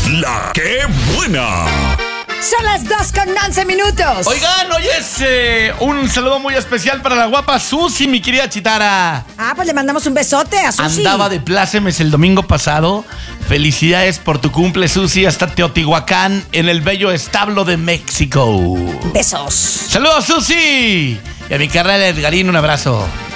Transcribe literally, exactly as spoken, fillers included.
La que buena. Son las dos con once minutos. Oigan, hoy es eh, un saludo muy especial para la guapa Susi, mi querida Chitara. Ah, pues le mandamos un besote a Susi. Andaba de plácemes el domingo pasado. Felicidades por tu cumple, Susi, hasta Teotihuacán, en el bello establo de México. Besos. Saludos, Susi. Y a mi carnal Edgarín, un abrazo.